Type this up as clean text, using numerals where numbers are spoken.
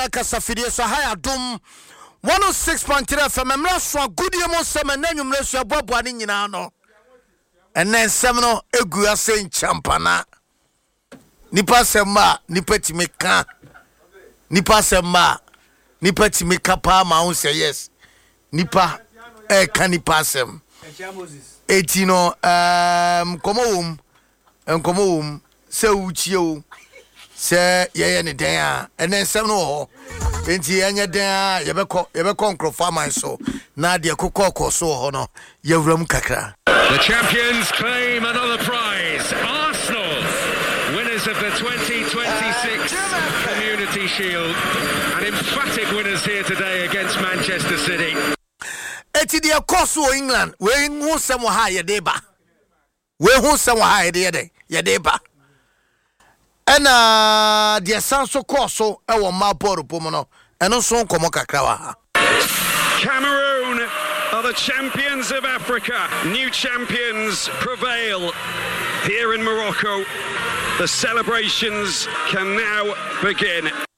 no kasafidie so ha adom 106.3 FM emra so agudie mo sem na nwumre so aboabo ne nyina no enen sem no egu ase nchampana nipa semma nipa timeka nipa semma nipa timeka pa ma un say yes nipa kan nipa sem etino komowum se uchie o se ye ne den a enen sem no ho enti anya den a ye be konkrofa man so na de kokoko so ho no ye wram kakra. The champions claim another prize. Arsenal, winners of the 2026 Community Shield, and emphatic winners here today against Manchester City. Eti de course o England we hu sem ha ye de ba, we hu sem ha ye de ba. Ena de sanso course e wo ma boru pomo no eno so nkomo kakra wa ha. Cameroon are the champions of Africa. New champions prevail here in Morocco. The celebrations can now begin.